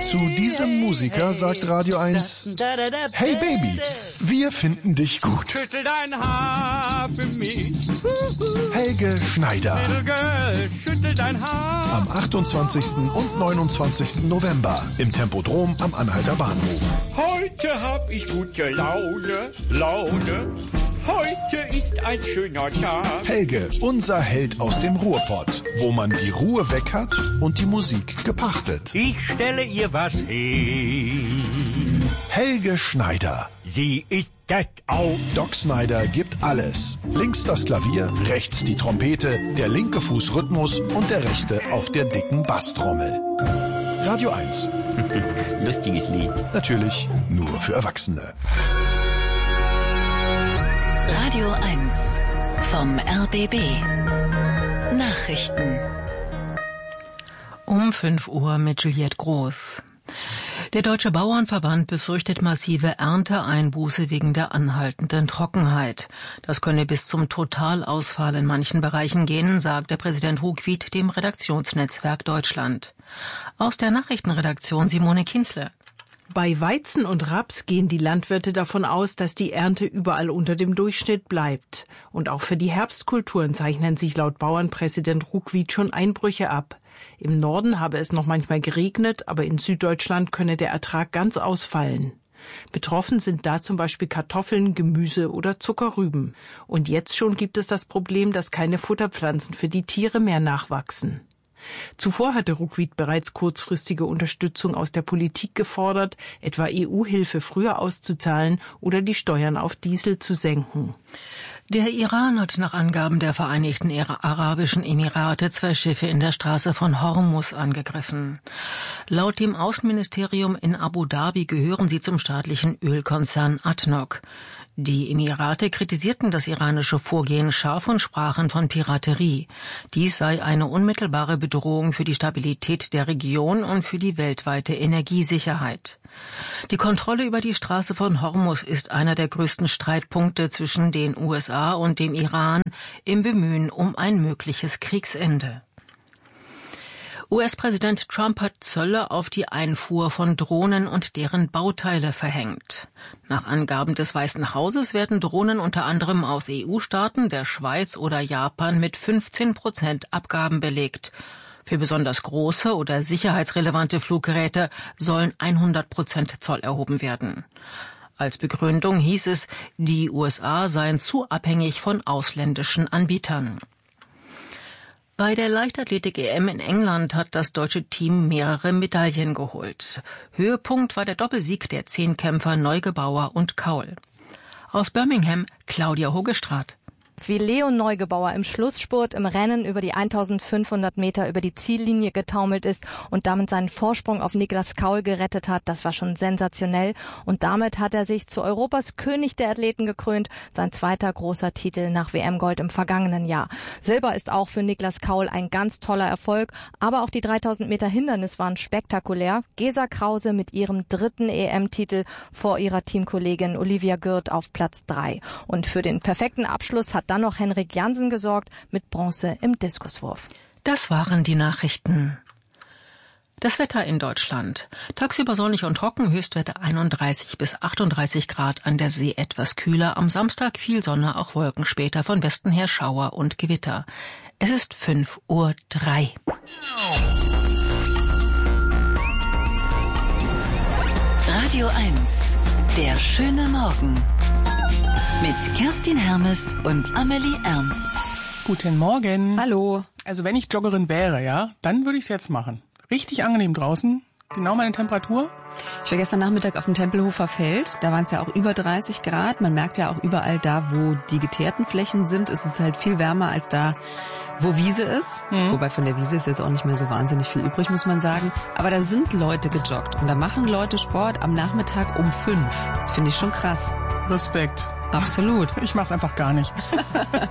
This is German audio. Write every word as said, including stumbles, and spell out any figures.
Zu diesem Musiker sagt Radio eins: Hey Baby, wir finden dich gut. Schüttel dein Haar für mich. Helge Schneider. Little girl, schüttel dein Haar. Am achtundzwanzigsten und neunundzwanzigsten November im Tempodrom am Anhalter Bahnhof. Heute hab ich gute Laune, Laune. Heute ist ein schöner Tag. Helge, unser Held aus dem Ruhrpott, wo man die Ruhe weg hat und die Musik gepachtet. Ich stelle ihr was hin. Helge Schneider. Sie ist das auch. Doc Snyder gibt alles. Links das Klavier, rechts die Trompete, der linke Fuß Rhythmus und der rechte auf der dicken Basstrommel. Radio eins. Lustiges Lied. Natürlich nur für Erwachsene. Radio eins vom R B B. Nachrichten. Um fünf Uhr mit Juliette Groß. Der Deutsche Bauernverband befürchtet massive Ernteeinbuße wegen der anhaltenden Trockenheit. Das könne bis zum Totalausfall in manchen Bereichen gehen, sagt der Präsident Ruckwied dem Redaktionsnetzwerk Deutschland. Aus der Nachrichtenredaktion Simone Kinzle. Bei Weizen und Raps gehen die Landwirte davon aus, dass die Ernte überall unter dem Durchschnitt bleibt. Und auch für die Herbstkulturen zeichnen sich laut Bauernpräsident Ruckwied schon Einbrüche ab. Im Norden habe es noch manchmal geregnet, aber in Süddeutschland könne der Ertrag ganz ausfallen. Betroffen sind da zum Beispiel Kartoffeln, Gemüse oder Zuckerrüben. Und jetzt schon gibt es das Problem, dass keine Futterpflanzen für die Tiere mehr nachwachsen. Zuvor hatte Ruckwied bereits kurzfristige Unterstützung aus der Politik gefordert, etwa E U-Hilfe früher auszuzahlen oder die Steuern auf Diesel zu senken. Der Iran hat nach Angaben der Vereinigten Arabischen Emirate zwei Schiffe in der Straße von Hormuz angegriffen. Laut dem Außenministerium in Abu Dhabi gehören sie zum staatlichen Ölkonzern A D N O C. Die Emirate kritisierten das iranische Vorgehen scharf und sprachen von Piraterie. Dies sei eine unmittelbare Bedrohung für die Stabilität der Region und für die weltweite Energiesicherheit. Die Kontrolle über die Straße von Hormuz ist einer der größten Streitpunkte zwischen den U S A und dem Iran im Bemühen um ein mögliches Kriegsende. U S-Präsident Trump hat Zölle auf die Einfuhr von Drohnen und deren Bauteile verhängt. Nach Angaben des Weißen Hauses werden Drohnen unter anderem aus E U-Staaten, der Schweiz oder Japan mit fünfzehn Prozent Abgaben belegt. Für besonders große oder sicherheitsrelevante Fluggeräte sollen hundert Prozent Zoll erhoben werden. Als Begründung hieß es, die U S A seien zu abhängig von ausländischen Anbietern. Bei der Leichtathletik-E M in England hat das deutsche Team mehrere Medaillen geholt. Höhepunkt war der Doppelsieg der Zehnkämpfer Neugebauer und Kaul. Aus Birmingham Claudia Hogestraat. Wie Leon Neugebauer im Schlussspurt im Rennen über die eintausendfünfhundert Meter über die Ziellinie getaumelt ist und damit seinen Vorsprung auf Niklas Kaul gerettet hat, das war schon sensationell. Und damit hat er sich zu Europas König der Athleten gekrönt, sein zweiter großer Titel nach W M-Gold im vergangenen Jahr. Silber ist auch für Niklas Kaul ein ganz toller Erfolg, aber auch die dreitausend Meter Hindernis waren spektakulär. Gesa Krause mit ihrem dritten E M-Titel vor ihrer Teamkollegin Olivia Gürt auf Platz drei. Und für den perfekten Abschluss hat dann noch Henrik Jansen gesorgt mit Bronze im Diskuswurf. Das waren die Nachrichten. Das Wetter in Deutschland. Tagsüber sonnig und trocken, Höchstwerte einunddreißig bis achtunddreißig Grad, an der See etwas kühler. Am Samstag viel Sonne, auch Wolken, später von Westen her Schauer und Gewitter. Es ist fünf Uhr drei. Radio eins, der schöne Morgen. Mit Kerstin Hermes und Amelie Ernst. Guten Morgen. Hallo. Also wenn ich Joggerin wäre, ja, dann würde ich es jetzt machen. Richtig angenehm draußen. Genau meine Temperatur. Ich war gestern Nachmittag auf dem Tempelhofer Feld. Da waren es ja auch über dreißig Grad. Man merkt ja auch überall da, wo die geteerten Flächen sind, ist es halt viel wärmer als da, wo Wiese ist. Mhm. Wobei von der Wiese ist jetzt auch nicht mehr so wahnsinnig viel übrig, muss man sagen. Aber da sind Leute gejoggt und da machen Leute Sport am Nachmittag um fünf. Das finde ich schon krass. Respekt. Absolut. Ich mach's einfach gar nicht.